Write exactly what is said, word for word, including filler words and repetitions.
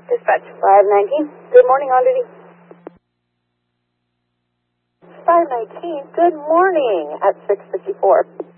Dispatch five nineteen. Good morning, on duty. five nineteen, good morning at six fifty-four.